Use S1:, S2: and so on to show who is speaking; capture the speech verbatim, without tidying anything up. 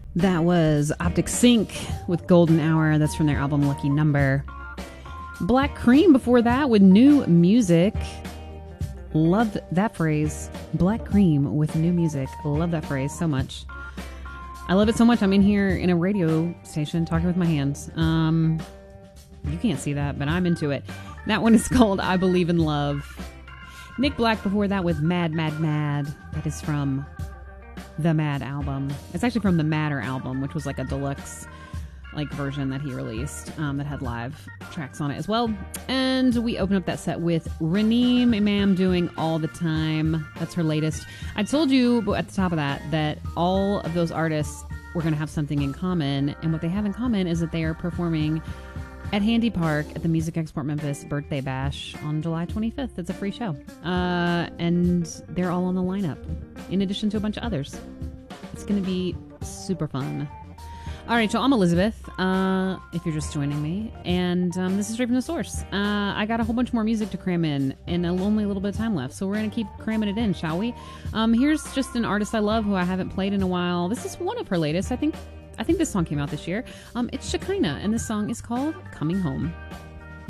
S1: That was Optic Sync with Golden Hour. That's from their album Lucky Number. Black Cream before that with New Music. Love that phrase. Black Cream with New Music. Love that phrase so much. I love it so much. I'm in here in a radio station talking with my hands. Um, you can't see that, but I'm into it. That one is called I Believe in Love. Nick Black before that with Mad, Mad, Mad. That is from the Mad album. It's actually from the Matter album, which was like a deluxe like version that he released um, that had live tracks on it as well. And we open up that set with Raneem Imam doing All the Time. That's her latest. I told you at the top of that that all of those artists were going to have something in common, and what they have in common is that they are performing at Handy Park at the Music Export Memphis Birthday Bash on July twenty-fifth. It's a free show. Uh, and they're all on the lineup, in addition to a bunch of others. It's going to be super fun. All right, so I'm Elizabeth, uh, if you're just joining me, and um, this is Straight from the Source. Uh, I got a whole bunch more music to cram in, and only a little bit of time left, so we're going to keep cramming it in, shall we? Um, here's just an artist I love who I haven't played in a while. This is one of her latest. I think I think this song came out this year. Um, it's Shekinah, and this song is called Coming Home.